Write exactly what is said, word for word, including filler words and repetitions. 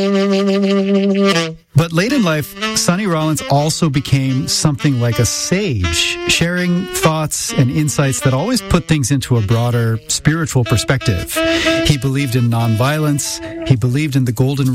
But late in life, Sonny Rollins also became something like a sage, sharing thoughts and insights that always put things into a broader spiritual perspective. He believed in nonviolence. He believed in the golden